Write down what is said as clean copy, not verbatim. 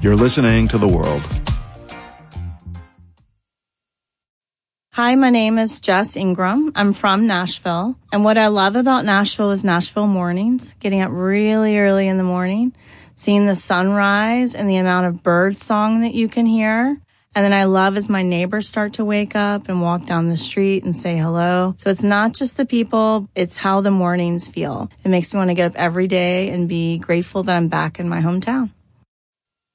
You're listening to The World. Hi, my name is Jess Ingram. I'm from Nashville. And what I love about Nashville is Nashville mornings, getting up really early in the morning, seeing the sunrise and the amount of bird song that you can hear. And then I love as my neighbors start to wake up and walk down the street and say hello. So it's not just the people, it's how the mornings feel. It makes me want to get up every day and be grateful that I'm back in my hometown.